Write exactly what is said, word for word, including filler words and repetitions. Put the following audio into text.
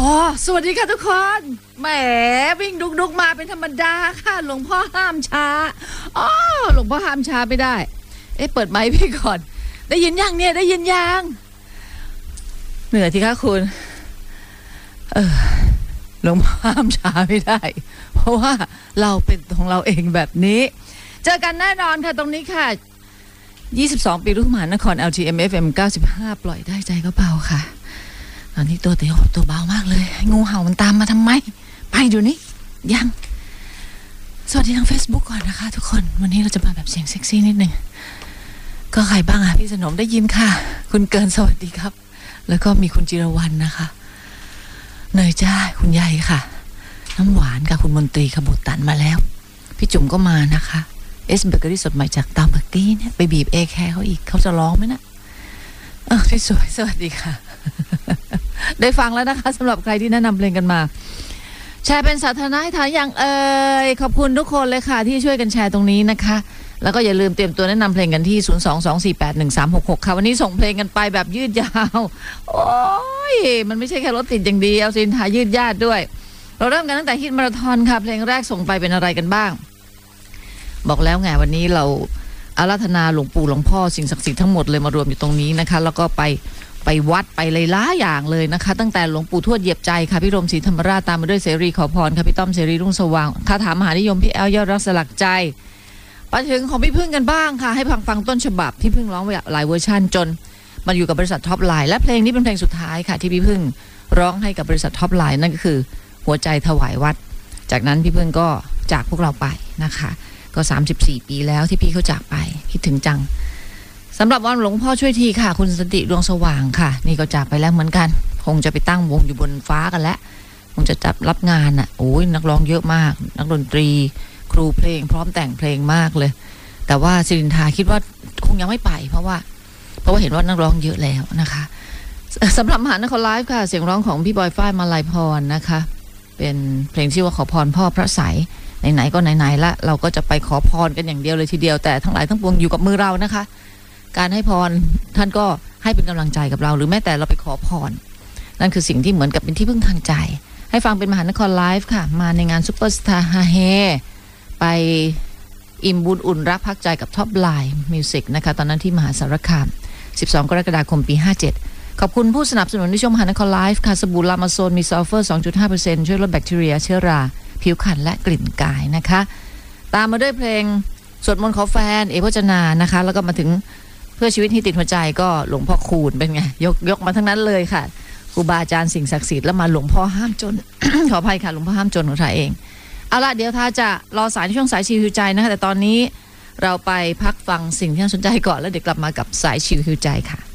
อ๋อสวัสดีค่ะทุกคนแหมวิ่งดุกๆมาเป็นธรรมดาค่ะหลวงพ่อห้ามช้าอ๋อหลวงพ่อห้ามช้าไม่ได้เอ๊ะเปิดไมค์พี่ก่อนได้ยินยังเนี่ยได้ยินยังเหนื่อยทีคะคุณเออหลวงพ่อห้ามช้าไม่ได้เพราะว่าเราเป็นของเราเองแบบนี้เจอกันแน่นอนค่ะตรงนี้ค่ะยี่สิบสองปีรุ่งมหานคร แอล ที เอ็ม เอฟ เอ็ม เก้าสิบห้าปล่อยได้ใจก็เบาค่ะตอนนี้ตัวเตียวตัวเบามากเลยงูเห่ามันตามมาทำไมไปดูนี่ยังสวัสดีทาง Facebook ก่อนนะคะทุกคนวันนี้เราจะมาแบบเสียงเซ็กซี่นิดนึงก็ใครบ้างอ่ะพี่สนมได้ยินค่ะคุณเกินสวัสดีครับแล้วก็มีคุณจิรวรรณนะคะเนยจ้าคุณใหญ่ค่ะน้ำหวานกับคุณมนตรีขบุตรตันมาแล้วพี่จุ๋มก็มานะคะเอสเบเกอรี่สดใหม่จากเตาเบอร์กี้เนี่ยไปบีบเอแคร์เขาอีกเขาจะร้องไหมนะเออพี่สวยสวัสดีค่ะได้ฟังแล้วนะคะสำหรับใครที่แนะนำเพลงกันมาแชร์เป็นสาธารณะให้ทานอย่างเอ่ยขอบคุณทุกคนเลยค่ะที่ช่วยกันแชร์ตรงนี้นะคะแล้วก็อย่าลืมเตรียมตัวแนะนำเพลงกันที่ศูนย์ สอง สอง สี่ แปด หนึ่ง สาม หก หกค่ะวันนี้ส่งเพลงกันไปแบบยืดยาวโอ้ยมันไม่ใช่แค่รถติดอย่างเดียวสินทายืดยาดด้วยเราเริ่มกันตั้งแต่ฮิตมาราธอนค่ะเพลงแรกส่งไปเป็นอะไรกันบ้างบอกแล้วไงวันนี้เราอาราธนาหลวงปู่หลวงพ่อสิ่งศักดิ์สิทธิ์ทั้งหมดเลยมารวมอยู่ตรงนี้นะคะแล้วก็ไปไปวัดไปเลยล้าอย่างเลยนะคะตั้งแต่หลวงปู่ทวดเหยียบใจค่ะพี่รมศรีธรรมราชตามมาด้วยเสรีขอพรค่ะพี่ต้อมเสรีรุ่งสว่างคาถามหานิยมพี่แอลยอดรักสลักใจไปถึงของพี่พึ่งกันบ้างค่ะให้ฟังฟังต้นฉบับพี่พึ่งร้องไว้หลายเวอร์ชันจนมันอยู่กับบริษัทท็อปไลน์และเพลงนี้เป็นเพลงสุดท้ายค่ะที่พี่พึ่งร้องให้กับบริษัทท็อปไลน์นั่นก็คือหัวใจถวายวัดจากนั้นพี่พึ่งก็จากพวกเราไปนะคะก็สามสิบสี่ปีแล้วที่พี่เขาจากไปคิดถึงจังสำหรับวันหลวงพ่อช่วยทีค่ะคุณสันติดวงสว่างค่ะนี่ก็จากไปแล้วเหมือนกันคงจะไปตั้งวงอยู่บนฟ้ากันแล้วคงจะจับรับงานอ่ะโอ้ยนักร้องเยอะมากนักดนตรีครูเพลงพร้อมแต่งเพลงมากเลยแต่ว่าศิรินทาคิดว่าคงยังไม่ไปเพราะว่าเพราะว่าเห็นว่านักร้องเยอะแล้วนะคะสำหรับมหานครไลฟ์ค่ะเสียงร้องของพี่บอยฝ้ายมาลัยพรนะคะเป็นเพลงชื่อว่าขอพรพ่อพระใสไหนๆก็ไหนๆละเราก็จะไปขอพรกันอย่างเดียวเลยทีเดียวแต่ทั้งหลายทั้งปวงอยู่กับมือเรานะคะการให้พรท่านก็ให้เป็นกำลังใจกับเราหรือแม้แต่เราไปขอพรนั่นคือสิ่งที่เหมือนกับเป็นที่พึ่งทางใจให้ฟังเป็นมหานครไลฟ์ค่ะมาในงานซุปเปอร์สตาร์ฮาเฮไปอิ่มบุญอุ่นรักพักใจกับท็อปไลน์มิวสิกนะคะตอนนั้นที่มหาสารคามสิบสองกรกฎาคมปีห้าเจ็ดขอบคุณผู้สนับสนุนในช่วงมหานครไลฟ์ค่ะสบู่ลามาโซนมีซัลเฟอร์ สองจุดห้าเปอร์เซ็นต์ ช่วยลดแบคทีเรียเชื้อราผิวขันและกลิ่นกายนะคะตามมาด้วยเพลงสวดมนต์ขอแฟนเอพจนานะคะแล้วก็มาถึงเพื่อชีวิตที่ติดหัวใจก็หลวงพ่อคูณเป็นไงยกยกมาทั้งนั้นเลยค่ะครูบาอาจารย์สิ่งศักดิ์สิทธิ์แล้วมาหลวงพ่อห้ามจน ขออภัยค่ะหลวงพ่อห้ามจนของท่าเองเอาละเดี๋ยวท่าจะรอสายในช่วงสายชิวหิวใจนะคะแต่ตอนนี้เราไปพักฟังสิ่งที่น่าสนใจก่อนแล้วเดี๋ยวกลับมากับสายชิวหิวใจค่ะ